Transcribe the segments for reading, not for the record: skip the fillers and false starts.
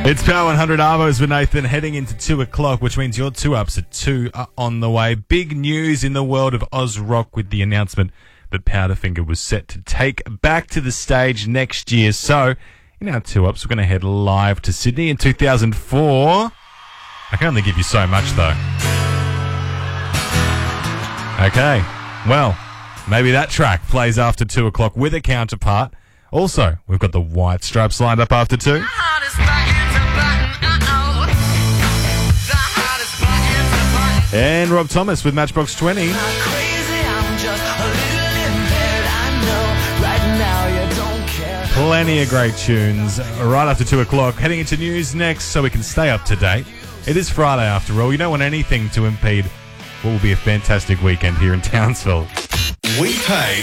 It's Power 100 Arvos with Nathan heading into 2 o'clock, which means your 2-ups at 2 are on the way. Big news in the world of Oz Rock with the announcement that Powderfinger was set to take back to the stage next year. So, in our 2-ups, we're going to head live to Sydney in 2004. I can only give you so much, though. Okay, well, maybe that track plays after 2 o'clock with a counterpart. Also, we've got the White Stripes lined up after 2. And Rob Thomas with Matchbox 20. Plenty of great tunes right after 2 o'clock. Heading into news next so we can stay up to date. It is Friday after all. You don't want anything to impede what will be a fantastic weekend here in Townsville. We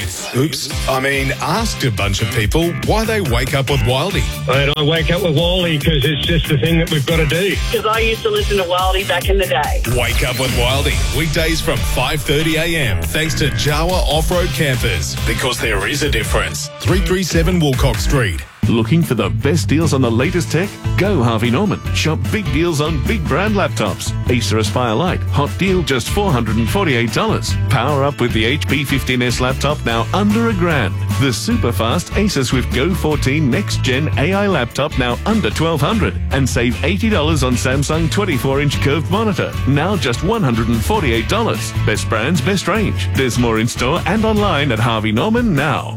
asked a bunch of people why they wake up with Wildy. And I wake up with Wildy because it's just the thing that we've got to do. Because I used to listen to Wildy back in the day. Wake up with Wildy, weekdays from 5:30 a.m. thanks to Jawa Off-Road Campers. Because there is a difference. 337 Woolcock Street. Looking for the best deals on the latest tech? Go Harvey Norman. Shop big deals on big brand laptops. Acer Aspire Lite, hot deal just $448. Power up with the HP 15S laptop now under $1,000. The super fast Acer Swift Go 14 Next Gen AI laptop now under $1,200. And save $80 on Samsung 24-inch curved monitor, now just $148. Best brands, best range. There's more in store and online at Harvey Norman now.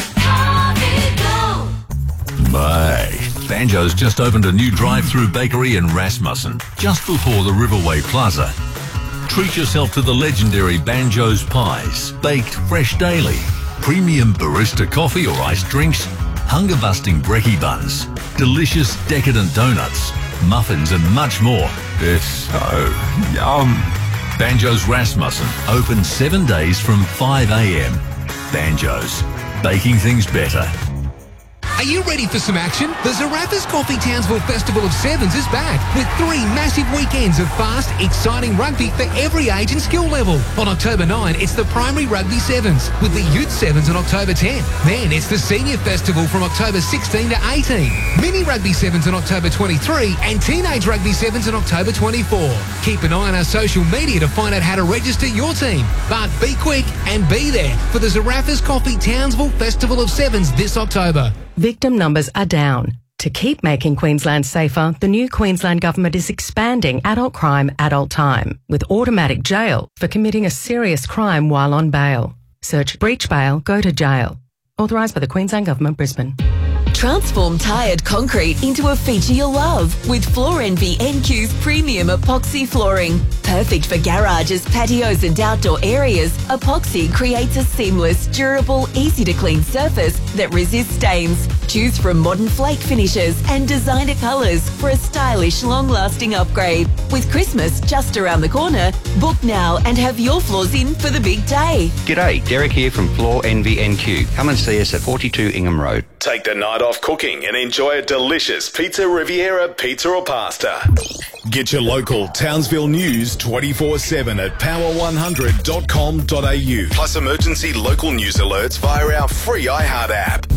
My, Banjo's just opened a new drive-through bakery in Rasmussen, just before the Riverway Plaza. Treat yourself to the legendary Banjo's pies, baked fresh daily, premium barista coffee or iced drinks, hunger-busting brekkie buns, delicious decadent donuts, muffins and much more. It's so yum. Banjo's Rasmussen, open 7 days from 5 a.m. Banjo's, baking things better. Are you ready for some action? The Zarafas Coffee Townsville Festival of Sevens is back with 3 massive weekends of fast, exciting rugby for every age and skill level. On October 9, it's the Primary Rugby Sevens with the Youth Sevens on October 10. Then it's the Senior Festival from October 16 to 18. Mini Rugby Sevens on October 23 and Teenage Rugby Sevens on October 24. Keep an eye on our social media to find out how to register your team. But be quick and be there for the Zarafas Coffee Townsville Festival of Sevens this October. Victim numbers are down. To keep making Queensland safer, the new Queensland Government is expanding adult crime, adult time, with automatic jail for committing a serious crime while on bail. Search breach bail, go to jail. Authorised by the Queensland Government, Brisbane. Transform tired concrete into a feature you'll love with Floor Envy NQ's premium epoxy flooring. Perfect for garages, patios and outdoor areas, epoxy creates a seamless, durable, easy-to-clean surface that resists stains. Choose from modern flake finishes and designer colours for a stylish, long-lasting upgrade. With Christmas just around the corner, book now and have your floors in for the big day. G'day, Derek here from Floor Envy NQ. Come and see us at 42 Ingham Road. Take the night off cooking and enjoy a delicious Pizza Riviera pizza or pasta. Get your local Townsville news 24/7 at power100.com.au. Plus emergency local news alerts via our free iHeart app.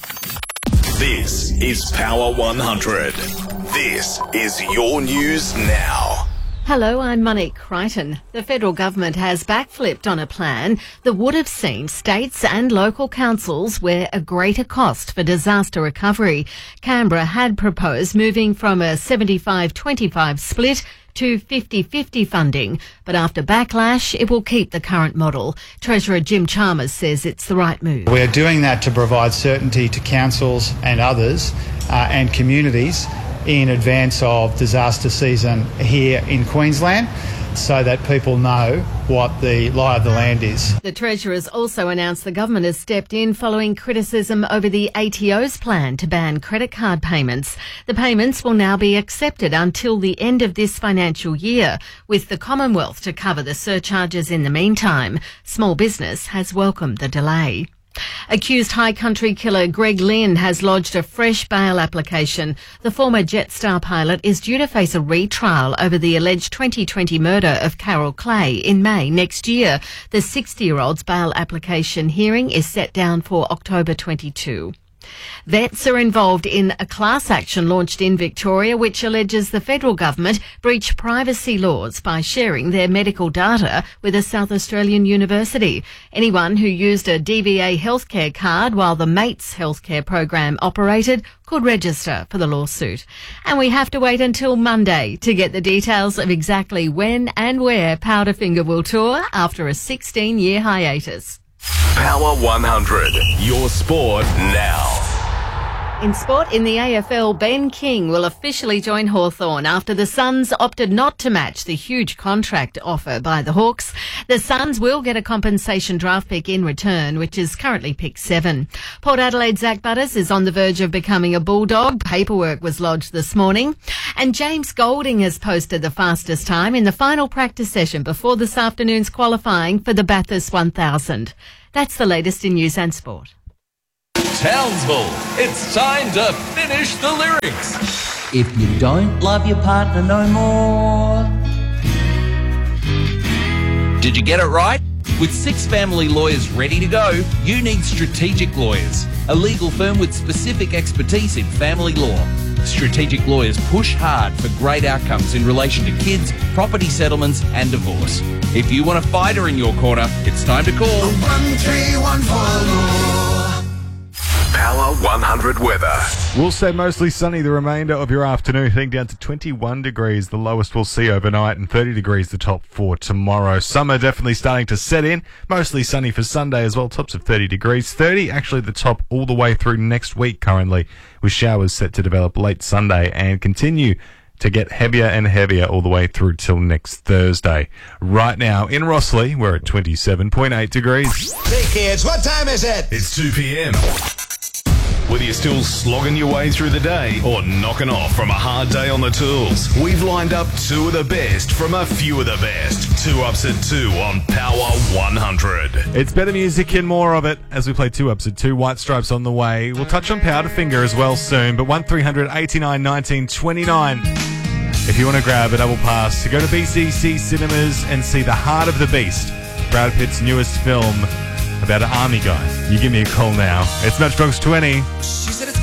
This is Power 100. This is your news now. Hello, I'm Monique Crichton. The federal government has backflipped on a plan that would have seen states and local councils wear a greater cost for disaster recovery. Canberra had proposed moving from a 75-25 split to 50-50 funding, but after backlash, it will keep the current model. Treasurer Jim Chalmers says it's the right move. We're doing that to provide certainty to councils and others and communities in advance of disaster season here in Queensland, so that people know what the lie of the land is. The Treasurer's also announced the government has stepped in following criticism over the ATO's plan to ban credit card payments. The payments will now be accepted until the end of this financial year, with the Commonwealth to cover the surcharges in the meantime. Small business has welcomed the delay. Accused High Country killer Greg Lynn has lodged a fresh bail application. The former Jetstar pilot is due to face a retrial over the alleged 2020 murder of Carol Clay in May next year. The 60-year-old's bail application hearing is set down for October 22. Vets are involved in a class action launched in Victoria which alleges the federal government breached privacy laws by sharing their medical data with a South Australian university. Anyone who used a DVA healthcare card while the MATES healthcare program operated could register for the lawsuit. And we have to wait until Monday to get the details of exactly when and where Powderfinger will tour after a 16-year hiatus. Power 100. Your sport now. In sport, in the AFL, Ben King will officially join Hawthorn after the Suns opted not to match the huge contract offer by the Hawks. The Suns will get a compensation draft pick in return, which is currently pick 7. Port Adelaide's Zach Butters is on the verge of becoming a Bulldog. Paperwork was lodged this morning. And James Golding has posted the fastest time in the final practice session before this afternoon's qualifying for the Bathurst 1000. That's the latest in news and sport. Townsville, it's time to finish the lyrics. If you don't love your partner no more. Did you get it right? With 6 family lawyers ready to go, you need Strategic Lawyers, a legal firm with specific expertise in family law. Strategic Lawyers push hard for great outcomes in relation to kids, property settlements and divorce. If you want a fighter in your corner, it's time to call 1314 Power 100 weather. We'll stay mostly sunny the remainder of your afternoon, heading down to 21 degrees, the lowest we'll see overnight, and 30 degrees the top for tomorrow. Summer definitely starting to set in, mostly sunny for Sunday as well, tops of 30 degrees. 30 actually the top all the way through next week currently, with showers set to develop late Sunday and continue to get heavier and heavier all the way through till next Thursday. Right now in Rossley, we're at 27.8 degrees. Hey kids, what time is it? It's 2 p.m. Whether you're still slogging your way through the day or knocking off from a hard day on the tools, we've lined up 2 of the best from a few of the best. 2 Ups at 2 on Power 100. It's better music and more of it as we play 2 Ups at 2. White Stripes on the way. We'll touch on Powderfinger as well soon, but 1300 89 19 29. If you want to grab a double pass to go to BCC Cinemas and see The Heart of the Beast, Brad Pitt's newest film about an army guy, you give me a call now. It's Matchbox 20. She said it's